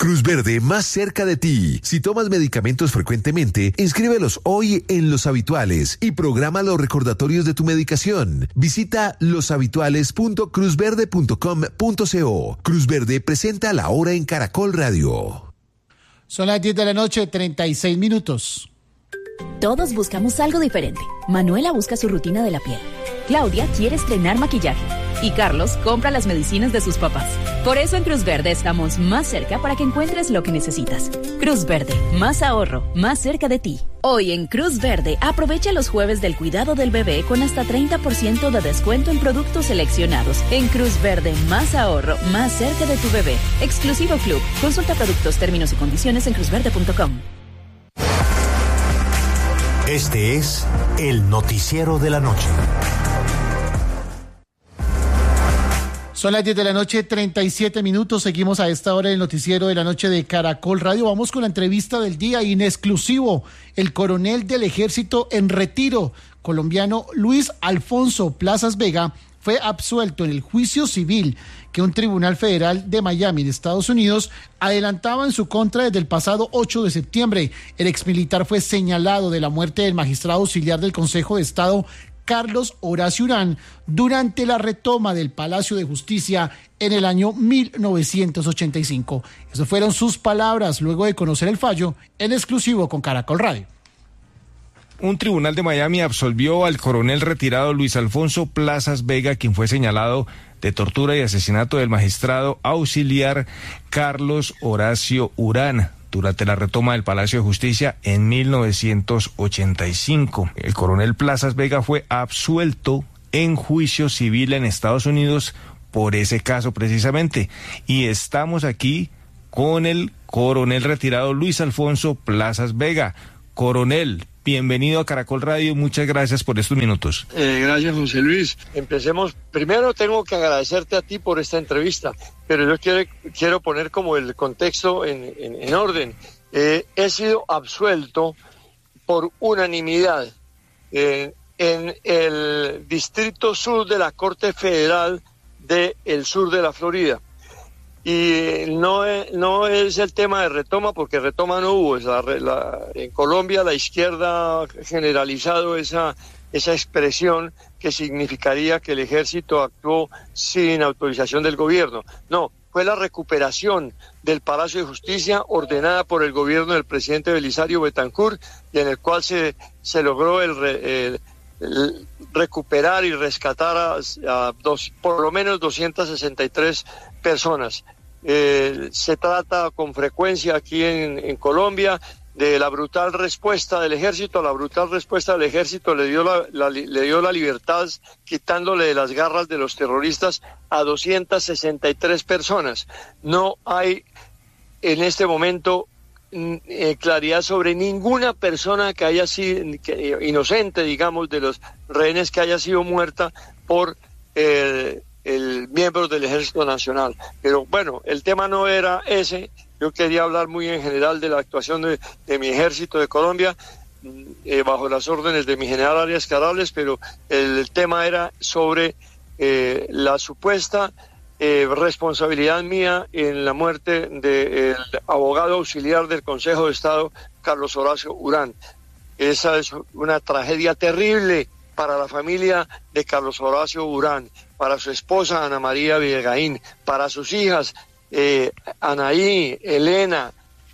Cruz Verde, más cerca de ti. Si tomas medicamentos frecuentemente, inscríbelos hoy en Los Habituales y programa los recordatorios de tu medicación. Visita loshabituales.cruzverde.com.co. Cruz Verde presenta La Hora en Caracol Radio. Son las 10 de la noche, 36 minutos. Todos buscamos algo diferente. Manuela busca su rutina de la piel. Claudia quiere estrenar maquillaje. Y Carlos compra las medicinas de sus papás. Por eso en Cruz Verde estamos más cerca para que encuentres lo que necesitas. Cruz Verde, más ahorro, más cerca de ti. Hoy en Cruz Verde, aprovecha los jueves del cuidado del bebé con hasta 30% de descuento en productos seleccionados. En Cruz Verde, más ahorro, más cerca de tu bebé. Exclusivo Club. Consulta productos, términos y condiciones en cruzverde.com. Este es el noticiero de la noche. Son las 10 de la noche, 37 minutos. Seguimos a esta hora del noticiero de la noche de Caracol Radio. Vamos con la entrevista del día en exclusivo. El coronel del ejército en retiro, colombiano Luis Alfonso Plazas Vega, fue absuelto en el juicio civil que un tribunal federal de Miami, de Estados Unidos, adelantaba en su contra desde el pasado 8 de septiembre. El exmilitar fue señalado de la muerte del magistrado auxiliar del Consejo de Estado, Carlos Horacio Urán, durante la retoma del Palacio de Justicia en el año 1985. Esas fueron sus palabras luego de conocer el fallo en exclusivo con Caracol Radio. Un tribunal de Miami absolvió al coronel retirado Luis Alfonso Plazas Vega, quien fue señalado de tortura y asesinato del magistrado auxiliar Carlos Horacio Urán durante la retoma del Palacio de Justicia en 1985. El coronel Plazas Vega fue absuelto en juicio civil en Estados Unidos por ese caso precisamente. Y estamos aquí con el coronel retirado Luis Alfonso Plazas Vega. Coronel, bienvenido a Caracol Radio, muchas gracias por estos minutos. Gracias, José Luis. Empecemos. Primero tengo que agradecerte a ti por esta entrevista, pero yo quiero poner como el contexto en orden. He sido absuelto por unanimidad en el Distrito Sur de la Corte Federal del sur de la Florida. Y no es el tema de retoma, porque retoma no hubo. En Colombia la izquierda ha generalizado esa expresión que significaría que el ejército actuó sin autorización del gobierno. No, fue la recuperación del Palacio de Justicia ordenada por el gobierno del presidente Belisario Betancourt, y en el cual se logró el recuperar y rescatar por lo menos 263 personas. Se trata con frecuencia aquí en Colombia de la brutal respuesta del ejército. La brutal respuesta del ejército le dio la libertad, quitándole de las garras de los terroristas a 263 personas. No hay en este momento claridad sobre ninguna persona que haya sido inocente, digamos, de los rehenes, que haya sido muerta por el miembro del Ejército Nacional. Pero bueno, el tema no era ese. Yo quería hablar muy en general de la actuación de mi ejército de Colombia, bajo las órdenes de mi general Arias Carales, pero el tema era sobre la supuesta responsabilidad mía en la muerte del abogado auxiliar del Consejo de Estado, Carlos Horacio Urán. Esa es una tragedia terrible para la familia de Carlos Horacio Urán, para su esposa Ana María Villegaín, para sus hijas Anaí, Elena,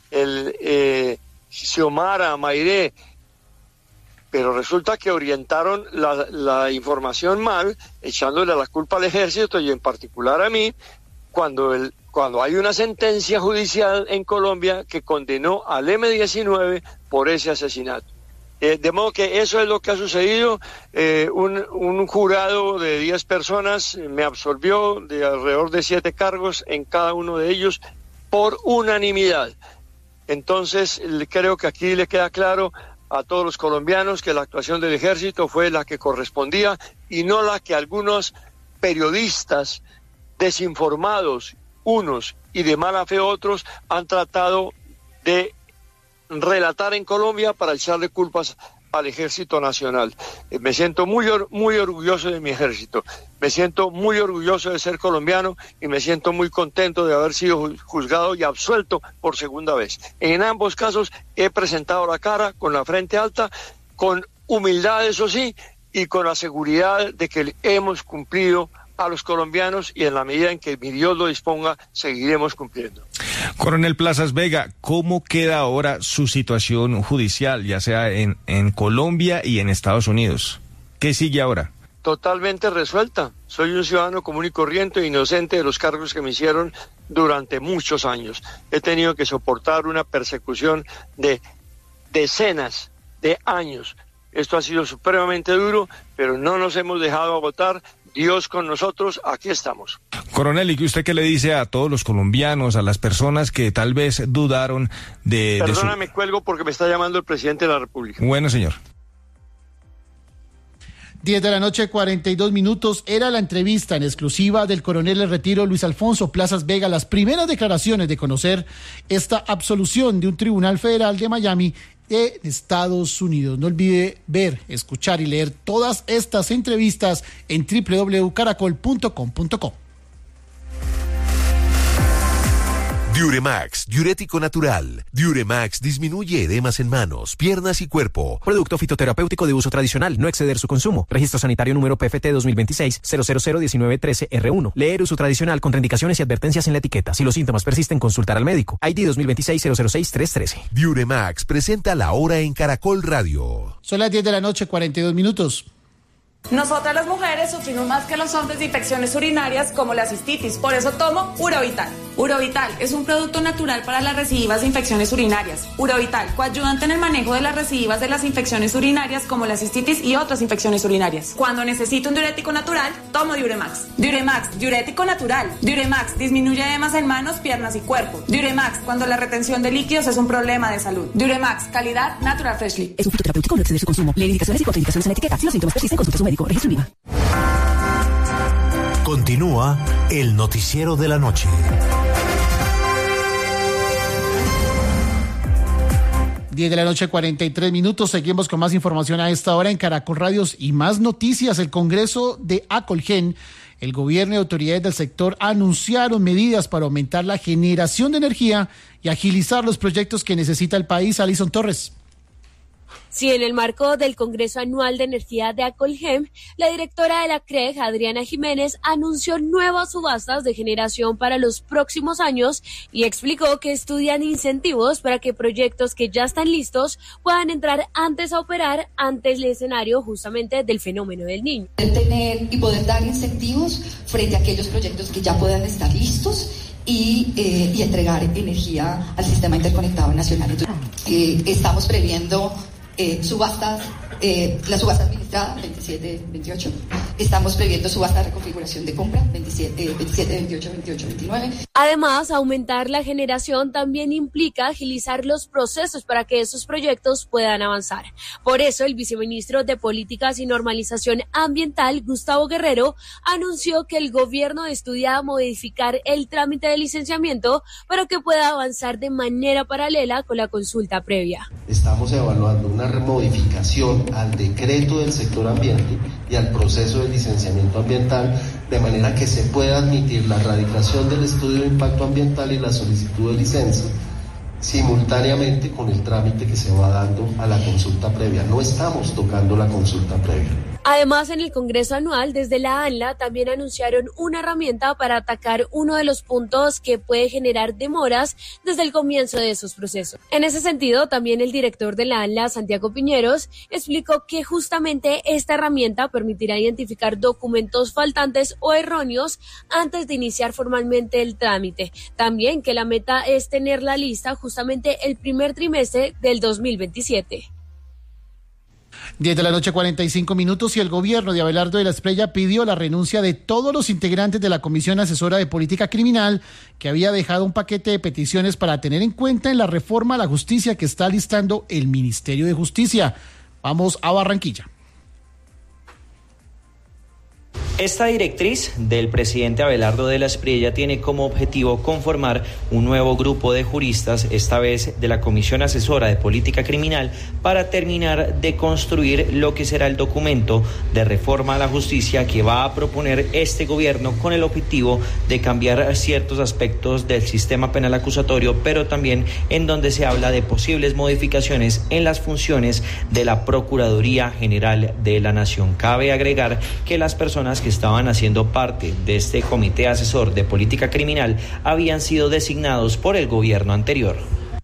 Xiomara, Mayré. Pero resulta que orientaron la información mal, echándole la culpa al ejército y en particular a mí, cuando hay una sentencia judicial en Colombia que condenó al M-19 por ese asesinato. De modo que eso es lo que ha sucedido. Un jurado de 10 personas me absolvió de alrededor de 7 cargos en cada uno de ellos por unanimidad. Entonces creo que aquí le queda claro a todos los colombianos que la actuación del ejército fue la que correspondía y no la que algunos periodistas desinformados, unos, y de mala fe otros, han tratado de relatar en Colombia para echarle culpas al Ejército Nacional. Me siento muy orgulloso de mi ejército, me siento muy orgulloso de ser colombiano y me siento muy contento de haber sido juzgado y absuelto por segunda vez. En ambos casos he presentado la cara con la frente alta, con humildad, eso sí, y con la seguridad de que hemos cumplido a los colombianos y en la medida en que mi Dios lo disponga, seguiremos cumpliendo. Coronel Plazas Vega, ¿cómo queda ahora su situación judicial, ya sea en Colombia y en Estados Unidos? ¿Qué sigue ahora? Totalmente resuelta. Soy un ciudadano común y corriente e inocente de los cargos que me hicieron durante muchos años. He tenido que soportar una persecución de decenas de años. Esto ha sido supremamente duro, pero no nos hemos dejado agotar. Dios con nosotros, aquí estamos. Coronel, ¿y usted qué le dice a todos los colombianos, a las personas que tal vez dudaron de... Perdóname, cuelgo porque me está llamando el presidente de la República. Bueno, señor. 10 de la noche, 42 minutos. Era la entrevista en exclusiva del coronel en retiro Luis Alfonso Plazas Vega, las primeras declaraciones de conocer esta absolución de un tribunal federal de Miami de Estados Unidos. No olvide ver, escuchar y leer todas estas entrevistas en www.caracol.com.co. Diuremax, diurético natural. Diuremax disminuye edemas en manos, piernas y cuerpo. Producto fitoterapéutico de uso tradicional, no exceder su consumo. Registro sanitario número PFT 2026-0001913R1. Leer uso tradicional, contraindicaciones y advertencias en la etiqueta. Si los síntomas persisten, consultar al médico. ID 2026-006-313. Diuremax presenta La Hora en Caracol Radio. Son las 10 de la noche, 42 minutos. Nosotras las mujeres sufrimos más que los hombres de infecciones urinarias como la cistitis, por eso tomo Urovital. Urovital es un producto natural para las recidivas de infecciones urinarias. Urovital, coayudante en el manejo de las recidivas de las infecciones urinarias como la cistitis y otras infecciones urinarias. Cuando necesito un diurético natural, tomo Diuremax. Diuremax, diurético natural. Diuremax disminuye edemas en manos, piernas y cuerpo. Diuremax, cuando la retención de líquidos es un problema de salud. Diuremax, calidad Natural Freshly. Es un fitoterapéutico, no exceder su consumo. Leer indicaciones y contraindicaciones en la etiqueta. Si los síntomas persisten, consulta a su médico. Registro INVIMA. Continúa el noticiero de la noche. 10 de la noche, 43 minutos. Seguimos con más información a esta hora en Caracol Radios y más noticias. El Congreso de Acolgen, el gobierno y autoridades del sector anunciaron medidas para aumentar la generación de energía y agilizar los proyectos que necesita el país. Alison Torres. Sí, en el marco del Congreso Anual de Energía de Acolgen, la directora de la CREG, Adriana Jiménez, anunció nuevas subastas de generación para los próximos años y explicó que estudian incentivos para que proyectos que ya están listos puedan entrar antes a operar ante el escenario justamente del fenómeno del Niño. Tener y poder dar incentivos frente a aquellos proyectos que ya puedan estar listos y entregar energía al sistema interconectado nacional. Entonces, estamos previendo subastas, la subasta administrada 27-28, estamos previendo subasta de reconfiguración de compra 27-28-29. Además, aumentar la generación también implica agilizar los procesos para que esos proyectos puedan avanzar. Por eso, el viceministro de Políticas y Normalización Ambiental, Gustavo Guerrero, anunció que el gobierno estudia modificar el trámite de licenciamiento para que pueda avanzar de manera paralela con la consulta previa. Estamos evaluando una modificación al decreto del sector ambiente y al proceso de licenciamiento ambiental, de manera que se pueda admitir la radicación del estudio de impacto ambiental y la solicitud de licencia simultáneamente con el trámite que se va dando a la consulta previa. No estamos tocando la consulta previa. Además, en el Congreso Anual, desde la ANLA, también anunciaron una herramienta para atacar uno de los puntos que puede generar demoras desde el comienzo de esos procesos. En ese sentido, también el director de la ANLA, Santiago Piñeros, explicó que justamente esta herramienta permitirá identificar documentos faltantes o erróneos antes de iniciar formalmente el trámite. También que la meta es tener la lista justamente el primer trimestre del 2027. 10 de la noche, 45 minutos, y el gobierno de Abelardo de la Espriella pidió la renuncia de todos los integrantes de la Comisión Asesora de Política Criminal, que había dejado un paquete de peticiones para tener en cuenta en la reforma a la justicia que está listando el Ministerio de Justicia. Vamos a Barranquilla. Esta directriz del presidente Abelardo de la Espriella tiene como objetivo conformar un nuevo grupo de juristas, esta vez de la Comisión Asesora de Política Criminal, para terminar de construir lo que será el documento de reforma a la justicia que va a proponer este gobierno con el objetivo de cambiar ciertos aspectos del sistema penal acusatorio, pero también en donde se habla de posibles modificaciones en las funciones de la Procuraduría General de la Nación. Cabe agregar que las personas que estaban haciendo parte de este comité asesor de política criminal habían sido designados por el gobierno anterior.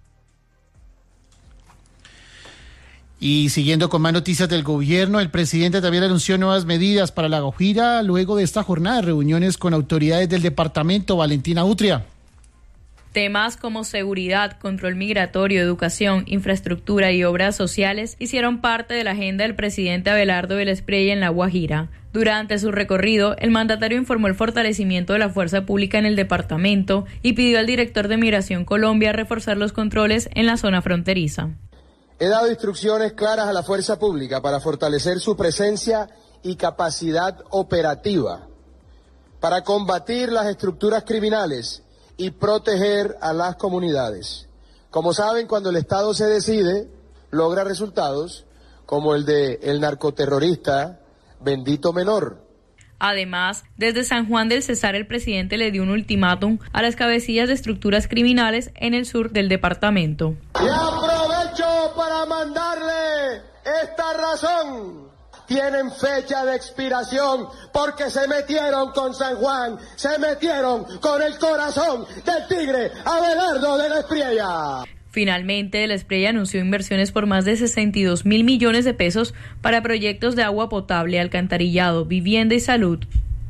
Y siguiendo con más noticias del gobierno, el presidente también anunció nuevas medidas para La Guajira luego de esta jornada de reuniones con autoridades del departamento. Valentina Utria. Temas como seguridad, control migratorio, educación, infraestructura y obras sociales hicieron parte de la agenda del presidente Abelardo de la Espriella en La Guajira. Durante su recorrido, el mandatario informó el fortalecimiento de la fuerza pública en el departamento y pidió al director de Migración Colombia reforzar los controles en la zona fronteriza. He dado instrucciones claras a la fuerza pública para fortalecer su presencia y capacidad operativa, para combatir las estructuras criminales y proteger a las comunidades. Como saben, cuando el Estado se decide, logra resultados como el de el narcoterrorista Bendito Menor. Además, desde San Juan del Cesar, el presidente le dio un ultimátum a las cabecillas de estructuras criminales en el sur del departamento. Y aprovecho para mandarle esta razón. Tienen fecha de expiración porque se metieron con San Juan, se metieron con el corazón del tigre Abelardo de la Espriella. Finalmente, de la Espriella anunció inversiones por más de 62.000 millones de pesos para proyectos de agua potable, alcantarillado, vivienda y salud.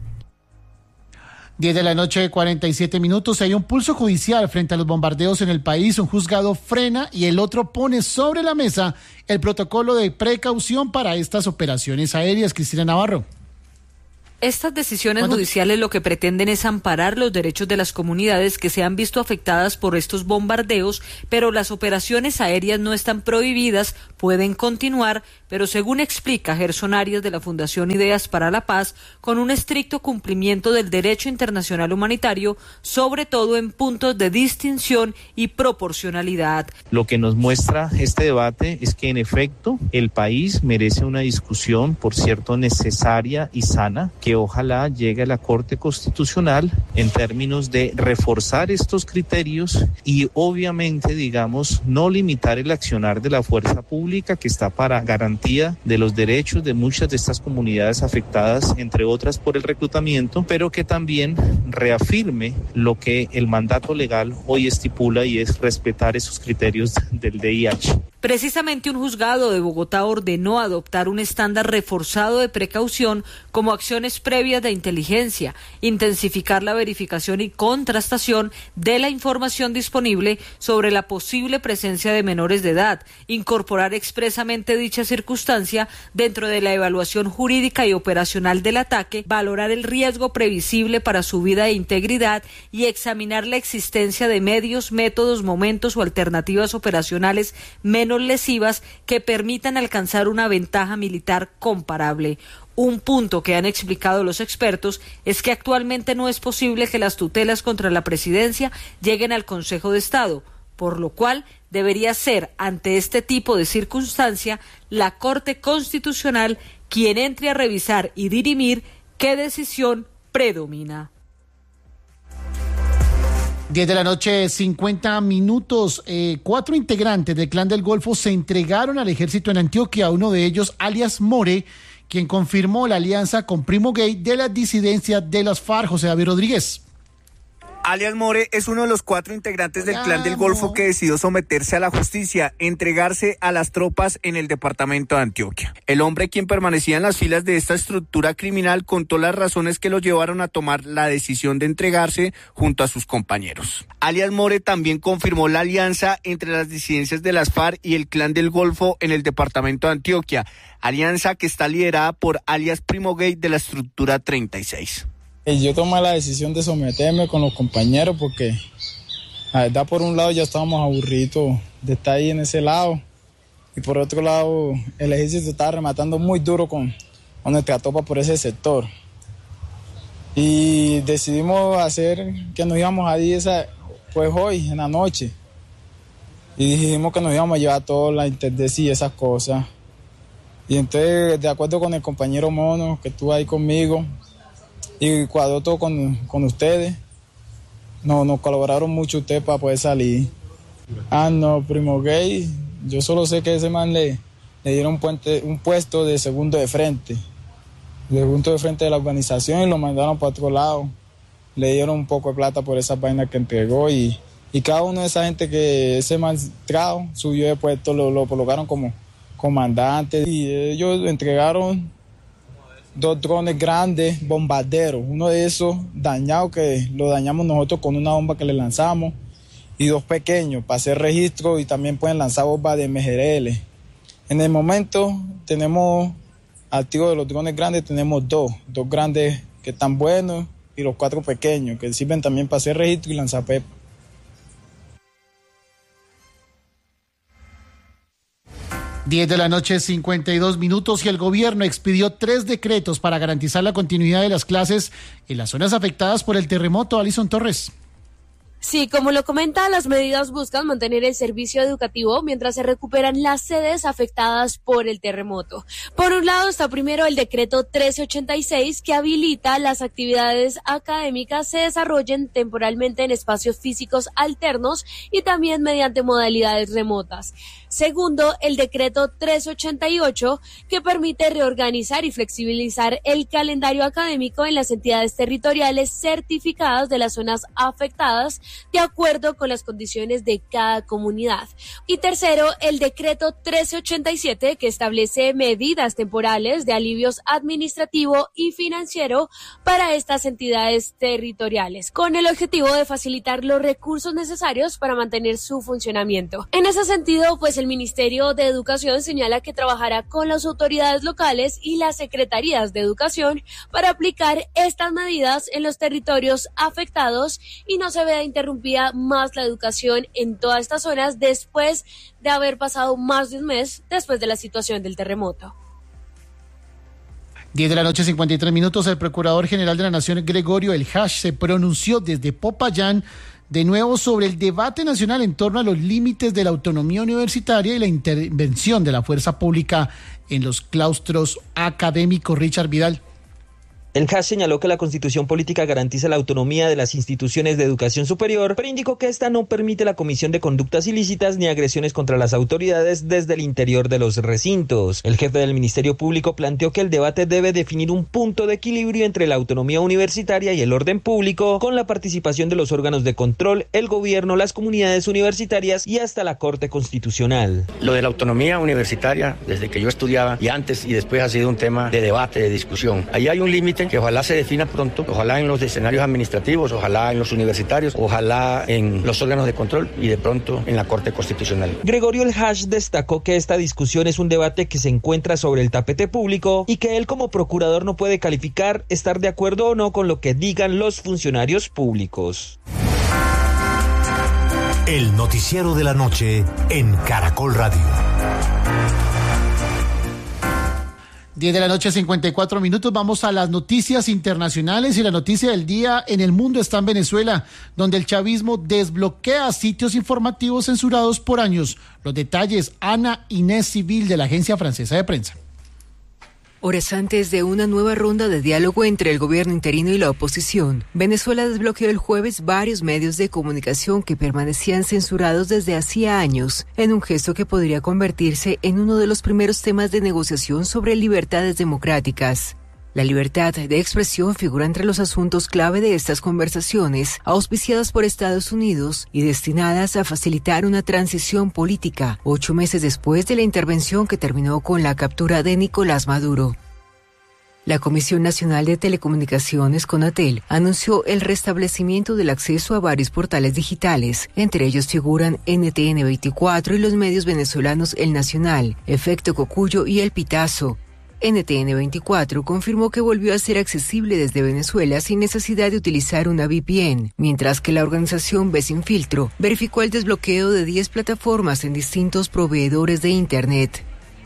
10 de la noche, 47 minutos. Hay un pulso judicial frente a los bombardeos en el país. Un juzgado frena y el otro pone sobre la mesa el protocolo de precaución para estas operaciones aéreas. Cristina Navarro. Estas decisiones judiciales lo que pretenden es amparar los derechos de las comunidades que se han visto afectadas por estos bombardeos, pero las operaciones aéreas no están prohibidas, pueden continuar, pero según explica Gerson Arias de la Fundación Ideas para la Paz, con un estricto cumplimiento del derecho internacional humanitario, sobre todo en puntos de distinción y proporcionalidad. Lo que nos muestra este debate es que en efecto el país merece una discusión, por cierto, necesaria y sana, que ojalá llegue a la Corte Constitucional en términos de reforzar estos criterios y obviamente, digamos, no limitar el accionar de la fuerza pública que está para garantía de los derechos de muchas de estas comunidades afectadas, entre otras por el reclutamiento, pero que también reafirme lo que el mandato legal hoy estipula y es respetar esos criterios del DIH. Precisamente un juzgado de Bogotá ordenó adoptar un estándar reforzado de precaución como acciones previas de inteligencia, intensificar la verificación y contrastación de la información disponible sobre la posible presencia de menores de edad, incorporar expresamente dicha circunstancia dentro de la evaluación jurídica y operacional del ataque, valorar el riesgo previsible para su vida e integridad y examinar la existencia de medios, métodos, momentos o alternativas operacionales menos lesivas que permitan alcanzar una ventaja militar comparable. Un punto que han explicado los expertos es que actualmente no es posible que las tutelas contra la presidencia lleguen al Consejo de Estado, por lo cual debería ser, ante este tipo de circunstancia, la Corte Constitucional quien entre a revisar y dirimir qué decisión predomina. 10 de la noche, 50 minutos. 4 integrantes del Clan del Golfo se entregaron al ejército en Antioquia. Uno de ellos, alias More, quien confirmó la alianza con Primo Gay de la disidencia de las FARC. José David Rodríguez. Alias More es uno de los 4 integrantes del Clan del Golfo que decidió someterse a la justicia, entregarse a las tropas en el departamento de Antioquia. El hombre, quien permanecía en las filas de esta estructura criminal, contó las razones que lo llevaron a tomar la decisión de entregarse junto a sus compañeros. Alias More también confirmó la alianza entre las disidencias de las FARC y el Clan del Golfo en el departamento de Antioquia, alianza que está liderada por alias Primo Gay de la estructura 36. Yo tomé la decisión de someterme con los compañeros porque la verdad, por un lado ya estábamos aburridos de estar ahí en ese lado y por otro lado el ejército estaba rematando muy duro con nuestra tropa por ese sector. Y decidimos hacer que nos íbamos a ir pues hoy, en la noche. Y dijimos que nos íbamos a llevar toda la interdecia y esas cosas. Y entonces, de acuerdo con el compañero Mono, que estuvo ahí conmigo, y cuadró todo con ustedes, nos colaboraron mucho ustedes para poder salir. No, Primo Gay, yo solo sé que ese man le dieron un puesto de segundo de frente de la organización, y lo mandaron para otro lado. Le dieron un poco de plata por esas vainas que entregó, y cada uno de esa gente que ese man trajo subió de puesto, lo colocaron como comandante, y ellos entregaron 2 drones grandes, bombarderos, uno de esos dañado que lo dañamos nosotros con una bomba que le lanzamos, y 2 pequeños para hacer registro, y también pueden lanzar bombas de MGRL. En el momento tenemos activos de los drones grandes, tenemos 2 grandes que están buenos, y los 4 pequeños que sirven también para hacer registro y lanzar pepa. Diez de la noche, 52 minutos, y el gobierno expidió 3 decretos para garantizar la continuidad de las clases en las zonas afectadas por el terremoto. Alison Torres. Sí, como lo comenta, las medidas buscan mantener el servicio educativo mientras se recuperan las sedes afectadas por el terremoto. Por un lado está primero el decreto 1386, que habilita las actividades académicas se desarrollen temporalmente en espacios físicos alternos y también mediante modalidades remotas. Segundo, el decreto 1388, que permite reorganizar y flexibilizar el calendario académico en las entidades territoriales certificadas de las zonas afectadas de acuerdo con las condiciones de cada comunidad. Y tercero, el decreto 1387, que establece medidas temporales de alivios administrativo y financiero para estas entidades territoriales, con el objetivo de facilitar los recursos necesarios para mantener su funcionamiento. En ese sentido, pues el Ministerio de Educación señala que trabajará con las autoridades locales y las secretarías de educación para aplicar estas medidas en los territorios afectados y no se vea interrumpida más la educación en todas estas zonas después de haber pasado más de un mes después de la situación del terremoto. 10 de la noche, 53 minutos. El Procurador General de la Nación, Gregorio El Hash, se pronunció desde Popayán de nuevo sobre el debate nacional en torno a los límites de la autonomía universitaria y la intervención de la fuerza pública en los claustros académicos. Richard Vidal. El Hash señaló que la Constitución Política garantiza la autonomía de las instituciones de educación superior, pero indicó que esta no permite la comisión de conductas ilícitas ni agresiones contra las autoridades desde el interior de los recintos. El jefe del Ministerio Público planteó que el debate debe definir un punto de equilibrio entre la autonomía universitaria y el orden público, con la participación de los órganos de control, el gobierno, las comunidades universitarias y hasta la Corte Constitucional. Lo de la autonomía universitaria, desde que yo estudiaba y antes y después ha sido un tema de debate, de discusión. Ahí hay un límite que ojalá se defina pronto, ojalá en los escenarios administrativos, ojalá en los universitarios, ojalá en los órganos de control y de pronto en la Corte Constitucional. Gregorio El Hash destacó que esta discusión es un debate que se encuentra sobre el tapete público y que él como procurador no puede calificar, estar de acuerdo o no con lo que digan los funcionarios públicos. El noticiero de la noche en Caracol Radio. 10 de la noche, 54 minutos. Vamos a las noticias internacionales, y la noticia del día en el mundo está en Venezuela, donde el chavismo desbloquea sitios informativos censurados por años. Los detalles, Ana Inés Civil, de la Agencia Francesa de Prensa. Horas antes de una nueva ronda de diálogo entre el gobierno interino y la oposición, Venezuela desbloqueó el jueves varios medios de comunicación que permanecían censurados desde hacía años, en un gesto que podría convertirse en uno de los primeros temas de negociación sobre libertades democráticas. La libertad de expresión figura entre los asuntos clave de estas conversaciones, auspiciadas por Estados Unidos y destinadas a facilitar una transición política, 8 meses después de la intervención que terminó con la captura de Nicolás Maduro. La Comisión Nacional de Telecomunicaciones, CONATEL, anunció el restablecimiento del acceso a varios portales digitales. Entre ellos figuran NTN 24 y los medios venezolanos El Nacional, Efecto Cocuyo y El Pitazo. NTN 24 confirmó que volvió a ser accesible desde Venezuela sin necesidad de utilizar una VPN, mientras que la organización Ve Sin Filtro verificó el desbloqueo de 10 plataformas en distintos proveedores de Internet.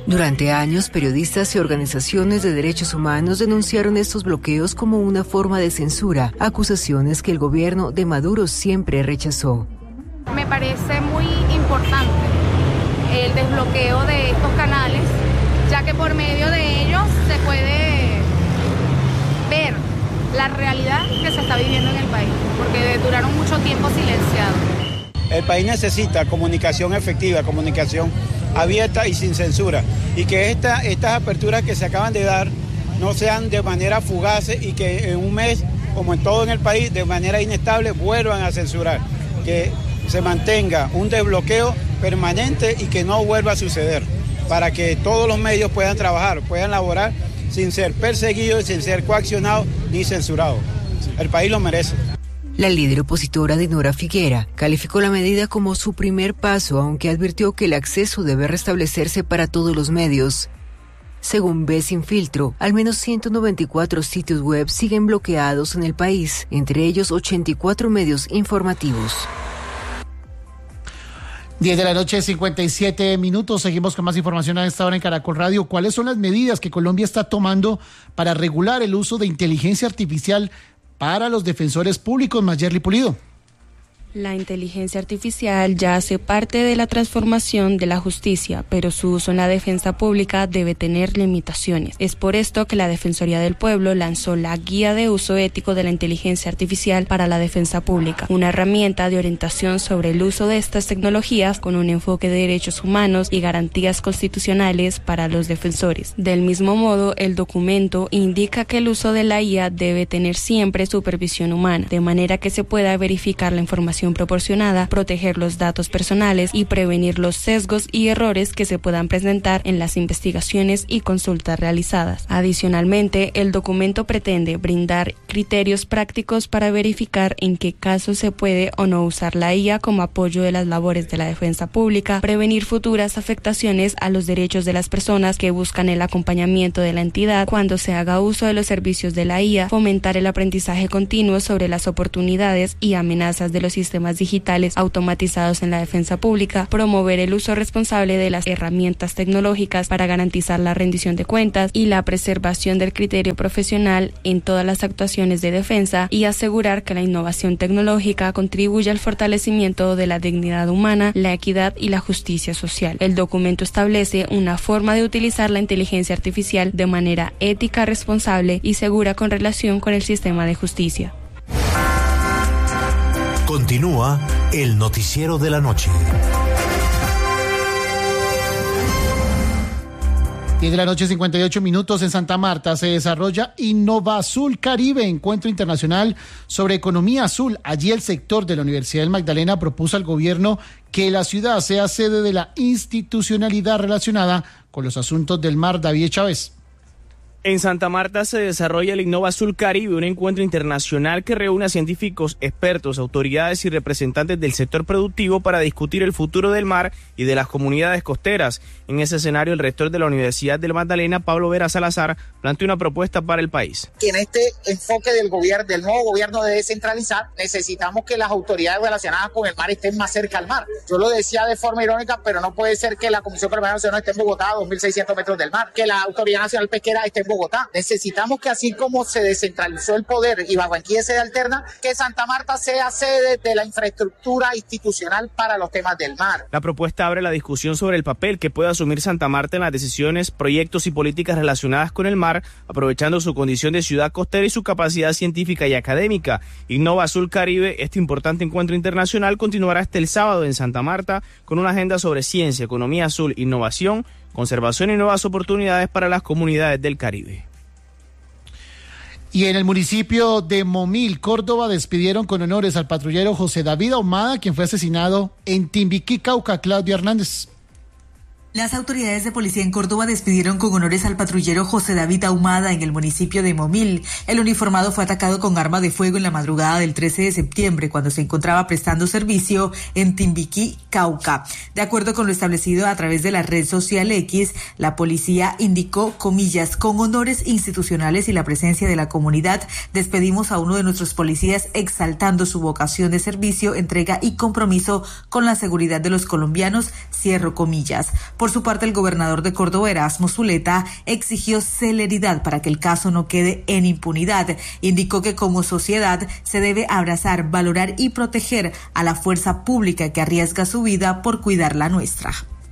Durante años, periodistas y organizaciones de derechos humanos denunciaron estos bloqueos como una forma de censura, acusaciones que el gobierno de Maduro siempre rechazó. Me parece muy importante el desbloqueo de estos canales, ya que por medio de ellos se puede ver la realidad que se está viviendo en el país, porque duraron mucho tiempo silenciados. El país necesita comunicación efectiva, comunicación abierta y sin censura, y que estas aperturas que se acaban de dar no sean de manera fugaz y que en un mes, como en todo en el país, de manera inestable vuelvan a censurar, que se mantenga un desbloqueo permanente y que no vuelva a suceder, para que todos los medios puedan trabajar, puedan laborar sin ser perseguidos, sin ser coaccionados ni censurados. El país lo merece. La líder opositora Dinora Figuera calificó la medida como su primer paso, aunque advirtió que el acceso debe restablecerse para todos los medios. Según Ve Sin Filtro, al menos 194 sitios web siguen bloqueados en el país, entre ellos 84 medios informativos. 10 de la noche, 57 minutos. Seguimos con más información a esta hora en Caracol Radio. ¿Cuáles son las medidas que Colombia está tomando para regular el uso de inteligencia artificial para los defensores públicos? Mayerly Pulido. La inteligencia artificial ya hace parte de la transformación de la justicia, pero su uso en la defensa pública debe tener limitaciones. Es por esto que la Defensoría del Pueblo lanzó la Guía de Uso Ético de la Inteligencia Artificial para la Defensa Pública, una herramienta de orientación sobre el uso de estas tecnologías con un enfoque de derechos humanos y garantías constitucionales para los defensores. Del mismo modo, el documento indica que el uso de la IA debe tener siempre supervisión humana, de manera que se pueda verificar la información proporcionada, proteger los datos personales y prevenir los sesgos y errores que se puedan presentar en las investigaciones y consultas realizadas. Adicionalmente, el documento pretende brindar criterios prácticos para verificar en qué casos se puede o no usar la IA como apoyo de las labores de la defensa pública, prevenir futuras afectaciones a los derechos de las personas que buscan el acompañamiento de la entidad cuando se haga uso de los servicios de la IA, fomentar el aprendizaje continuo sobre las oportunidades y amenazas de los sistemas digitales automatizados en la defensa pública, promover el uso responsable de las herramientas tecnológicas para garantizar la rendición de cuentas y la preservación del criterio profesional en todas las actuaciones de defensa y asegurar que la innovación tecnológica contribuya al fortalecimiento de la dignidad humana, la equidad y la justicia social. El documento establece una forma de utilizar la inteligencia artificial de manera ética, responsable y segura con relación con el sistema de justicia. Continúa el noticiero de la noche. 10 de la noche, 58 minutos. En Santa Marta se desarrolla Innovazul Caribe, encuentro internacional sobre economía azul. Allí el sector de la Universidad del Magdalena propuso al gobierno que la ciudad sea sede de la institucionalidad relacionada con los asuntos del mar. David Chávez. En Santa Marta se desarrolla el Innovazul Caribe, un encuentro internacional que reúne a científicos, expertos, autoridades y representantes del sector productivo para discutir el futuro del mar y de las comunidades costeras. En ese escenario, el rector de la Universidad del Magdalena, Pablo Vera Salazar, planteó una propuesta para el país. Que en este enfoque del nuevo gobierno de descentralizar, necesitamos que las autoridades relacionadas con el mar estén más cerca al mar. Yo lo decía de forma irónica, pero no puede ser que la Comisión Permanente Nacional esté en Bogotá, a 2.600 metros del mar, que la Autoridad Nacional Pesquera esté en Bogotá. Necesitamos que así como se descentralizó el poder y Barranquilla es sede alterna, que Santa Marta sea sede de la infraestructura institucional para los temas del mar. La propuesta abre la discusión sobre el papel que puede asumir Santa Marta en las decisiones, proyectos y políticas relacionadas con el mar, aprovechando su condición de ciudad costera y su capacidad científica y académica. Innovazul Caribe, este importante encuentro internacional, continuará hasta el sábado en Santa Marta con una agenda sobre ciencia, economía azul, innovación, conservación y nuevas oportunidades para las comunidades del Caribe. Y en el municipio de Momil, Córdoba, despidieron con honores al patrullero José David Ahumada, quien fue asesinado en Timbiquí, Cauca. Claudia Hernández. Las autoridades de policía en Córdoba despidieron con honores al patrullero José David Ahumada en el municipio de Momil. El uniformado fue atacado con arma de fuego en la madrugada del 13 de septiembre cuando se encontraba prestando servicio en Timbiquí, Cauca. De acuerdo con lo establecido a través de la red social X, la policía indicó, comillas, con honores institucionales y la presencia de la comunidad, despedimos a uno de nuestros policías exaltando su vocación de servicio, entrega y compromiso con la seguridad de los colombianos, cierro comillas. Por su parte, el gobernador de Córdoba, Erasmo Zuleta, exigió celeridad para que el caso no quede en impunidad. Indicó que como sociedad se debe abrazar, valorar y proteger a la fuerza pública que arriesga su vida por cuidar la nuestra.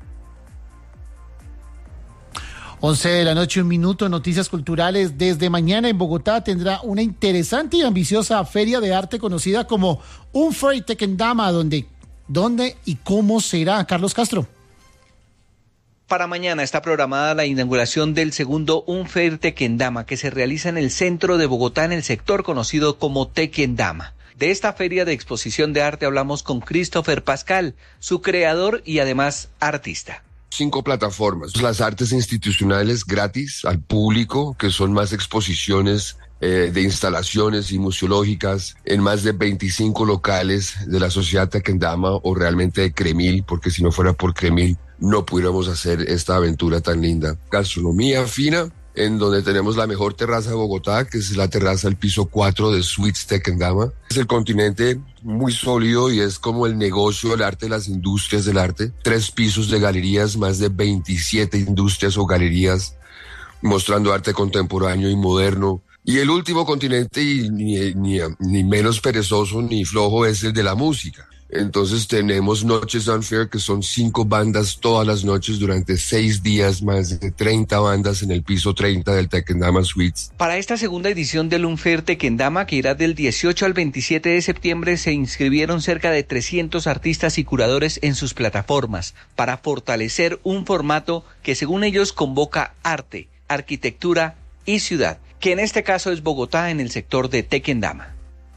11 de la noche, 1 minuto, noticias culturales. Desde mañana en Bogotá tendrá una interesante y ambiciosa feria de arte conocida como Unfair Tequendama, ¿dónde y cómo será? Carlos Castro. Para mañana está programada la inauguración del segundo Unfair Tequendama, que se realiza en el centro de Bogotá, en el sector conocido como Tequendama. De esta feria de exposición de arte hablamos con Christopher Pascal, su creador y además artista. 5 plataformas, las artes institucionales gratis al público, que son más exposiciones de instalaciones y museológicas en más de 25 locales de la sociedad Tequendama o realmente de Cremil, porque si no fuera por Cremil no pudiéramos hacer esta aventura tan linda. Gastronomía fina, en donde tenemos la mejor terraza de Bogotá, que es la terraza del piso 4 de Suites Tequendama. Es el continente muy sólido y es como el negocio del arte, las industrias del arte. 3 pisos de galerías, más de 27 industrias o galerías mostrando arte contemporáneo y moderno. Y el último continente, y ni menos perezoso ni flojo, es el de la música. Entonces tenemos Noches Unfair, que son 5 bandas todas las noches durante 6 días, más de 30 bandas en el piso 30 del Tequendama Suites. Para esta segunda edición del Unfair Tequendama, que irá del 18 al 27 de septiembre, se inscribieron cerca de 300 artistas y curadores en sus plataformas para fortalecer un formato que, según ellos, convoca arte, arquitectura y ciudad, que en este caso es Bogotá, en el sector de Tequendama.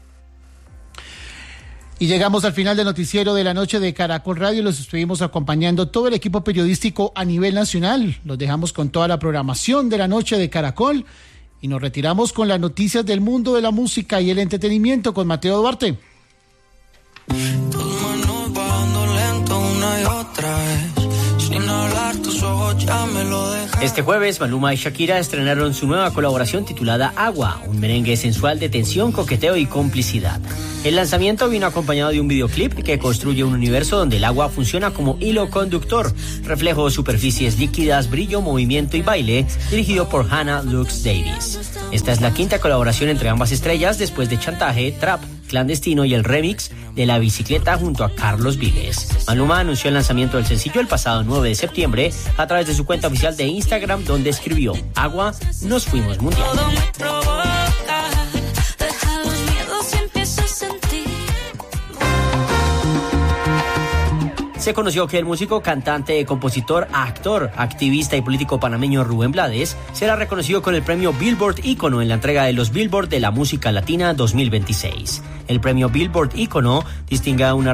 Y llegamos al final del noticiero de la noche de Caracol Radio. Los estuvimos acompañando todo el equipo periodístico a nivel nacional. Los dejamos con toda la programación de la noche de Caracol y nos retiramos con las noticias del mundo de la música y el entretenimiento con Mateo Duarte. Tus manos bajando lento una y otra vez, sin hablar tus ojos ya me lo dejan. Este jueves, Maluma y Shakira estrenaron su nueva colaboración titulada Agua, un merengue sensual de tensión, coqueteo y complicidad. El lanzamiento vino acompañado de un videoclip que construye un universo donde el agua funciona como hilo conductor, reflejo de superficies líquidas, brillo, movimiento y baile, dirigido por Hannah Lux Davis. Esta es la 5ª colaboración entre ambas estrellas después de Chantaje, Trap, Clandestino y el remix de La Bicicleta junto a Carlos Vives. Maluma anunció el lanzamiento del sencillo el pasado 9 de septiembre a través de su cuenta oficial de Instagram, donde escribió: Agua, nos fuimos mundial. Se conoció que el músico, cantante, compositor, actor, activista y político panameño Rubén Blades será reconocido con el premio Billboard Ícono en la entrega de los Billboard de la Música Latina 2026. El premio Billboard Ícono distingue a un